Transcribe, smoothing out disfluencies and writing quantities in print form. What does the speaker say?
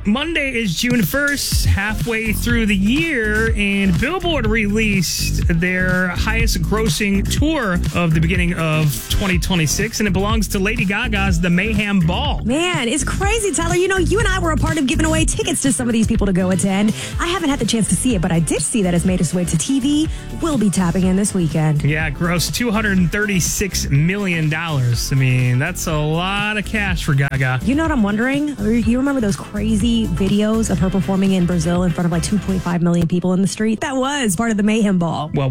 Monday is June 1st, halfway through the year, and Billboard released their highest grossing tour of the beginning of 2026, and it belongs to Lady Gaga's The Mayhem Ball. Man, it's crazy, Tyler. You know, you and I were a part of giving away tickets to some of these people to go attend. I haven't had the chance to see it, but I did see that it's made its way to TV. We'll be tapping in this weekend. Yeah, it grossed $236 million. I mean, that's a lot of cash for Gaga. You know what I'm wondering? You remember those crazy videos of her performing in Brazil in front of like 2.5 million people in the street? That was part of the Mayhem Ball. Well,